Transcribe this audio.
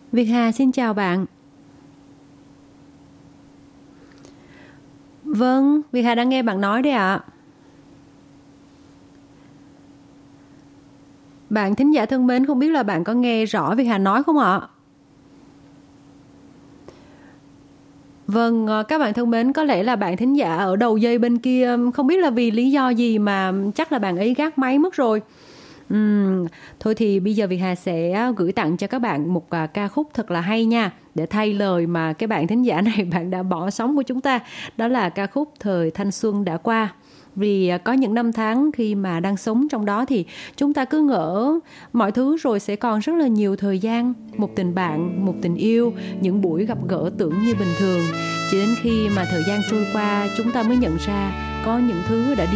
Việt Hà xin chào bạn. Vâng, Việt Hà đang nghe bạn nói đấy ạ. Bạn thính giả thân mến, không biết là bạn có nghe rõ Việt Hà nói không ạ? Vâng, các bạn thân mến, có lẽ là bạn thính giả ở đầu dây bên kia không biết là vì lý do gì mà chắc là bạn ấy gác máy mất rồi. Thôi thì bây giờ Việt Hà sẽ gửi tặng cho các bạn một ca khúc thật là hay nha, để thay lời mà cái bạn thính giả này bạn đã bỏ sóng của chúng ta. Đó là ca khúc Thời Thanh Xuân Đã Qua. Vì có những năm tháng khi mà đang sống trong đó thì chúng ta cứ ngỡ mọi thứ rồi sẽ còn rất là nhiều thời gian, một tình bạn, một tình yêu, những buổi gặp gỡ tưởng như bình thường. Chỉ đến khi mà thời gian trôi qua chúng ta mới nhận ra có những thứ đã đi